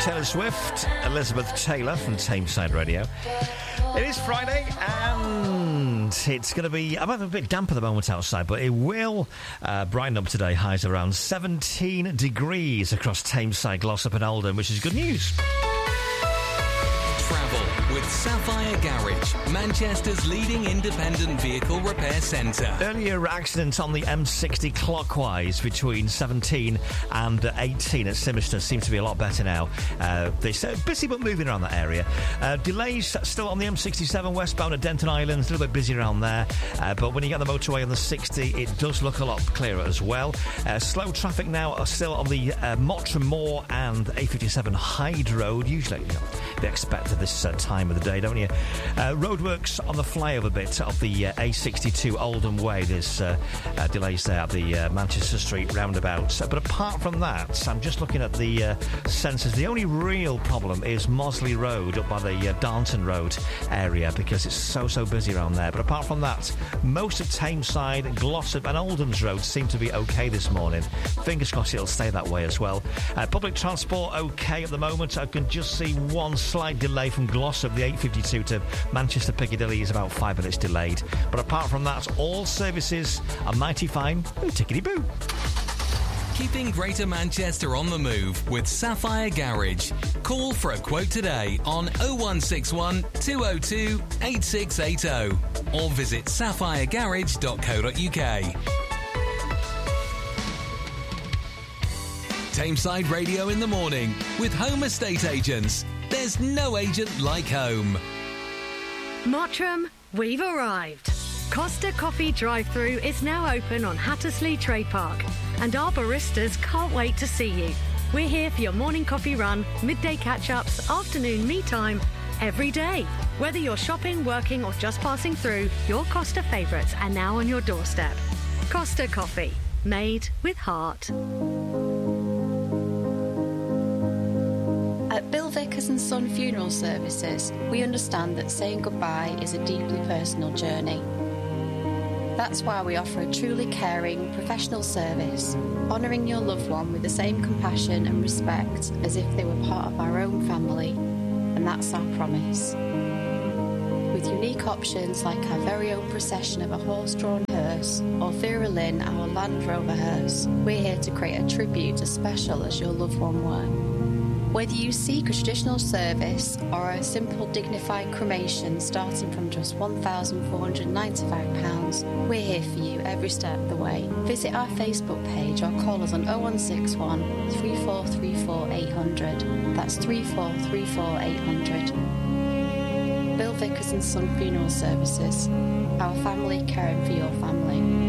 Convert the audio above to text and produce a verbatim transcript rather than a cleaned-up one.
Taylor Swift, Elizabeth Taylor from Tameside Radio. It is Friday and it's going to be, I'm having a bit damp at the moment outside, but it will uh, brighten up today. Highs around seventeen degrees across Tameside, Glossop and Oldham, which is good news. Travel with Sapphire Garage, Manchester's leading independent vehicle repair centre. Earlier accident on the M sixty clockwise between seventeen and eighteen at Simister seems to be a lot better now. Uh, they're busy but moving around that area. Uh, delays still on the M sixty-seven westbound at Denton Island, a little bit busy around there. Uh, but when you get the motorway on the sixty, it does look a lot clearer as well. Uh, slow traffic now are still on the uh, Mottram Moor and A fifty-seven Hyde Road. Usually, you know, they expect this uh, time of the day, don't you? Uh, roadworks on the flyover bit of the uh, A sixty-two Oldham Way. There's uh, uh, delays there at the uh, Manchester Street roundabout. Uh, but apart from that, I'm just looking at the uh, sensors. The only real problem is Mosley Road up by the uh, Darnton Road area because it's so, so busy around there. But apart from that, most of Tameside, Glossop and Oldham's roads seem to be okay this morning. Fingers crossed it'll stay that way as well. Uh, public transport okay at the moment. I can just see one slight delay from Glossop. The eight fifty-two to Manchester Piccadilly is about five minutes delayed. But apart from that, all services are mighty fine and tickety-boo. Keeping Greater Manchester on the move with Sapphire Garage. Call for a quote today on oh one six one, two oh two, eight six eight oh or visit sapphire garage dot co dot uk. Tameside Radio in the morning with Home Estate Agents. There's no agent like home. Mottram, we've arrived. Costa Coffee drive-thru is now open on Hattersley Trade Park, and our baristas can't wait to see you. We're here for your morning coffee run, midday catch-ups, afternoon me time, every day. Whether you're shopping, working or just passing through, your Costa favourites are now on your doorstep. Costa Coffee, made with heart. At Bill Vickers and Son Funeral Services, we understand that saying goodbye is a deeply personal journey. That's why we offer a truly caring, professional service, honouring your loved one with the same compassion and respect as if they were part of our own family, and that's our promise. With unique options like our very own procession of a horse-drawn hearse or Vera Lynn, our Land Rover hearse, we're here to create a tribute as special as your loved one were. Whether you seek a traditional service or a simple dignified cremation starting from just one thousand four hundred ninety-five pounds, we're here for you every step of the way. Visit our Facebook page or call us on oh one six one, three four three four, eight hundred. That's three four three four, eight hundred. Bill Vickers and Son Funeral Services. Our family caring for your family.